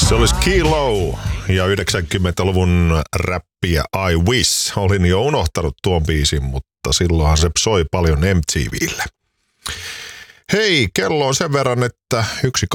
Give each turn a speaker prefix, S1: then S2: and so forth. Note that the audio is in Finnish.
S1: Se olisi Kilo ja 90-luvun räppiä I Wish. Olin jo unohtanut tuon biisin, mutta silloinhan se soi paljon MTV:lle. Hei, kello on sen verran, että 1